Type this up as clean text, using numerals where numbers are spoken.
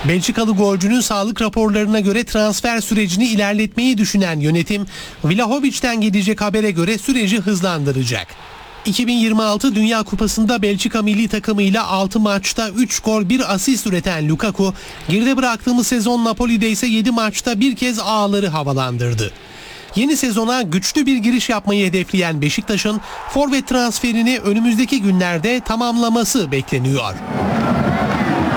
Belçikalı golcünün sağlık raporlarına göre transfer sürecini ilerletmeyi düşünen yönetim, Vlahovic'ten gelecek habere göre süreci hızlandıracak. 2026 Dünya Kupası'nda Belçika milli takımıyla 6 maçta 3 gol 1 asist üreten Lukaku, geride bıraktığımız sezon Napoli'de ise 7 maçta bir kez ağları havalandırdı. Yeni sezona güçlü bir giriş yapmayı hedefleyen Beşiktaş'ın forvet transferini önümüzdeki günlerde tamamlaması bekleniyor.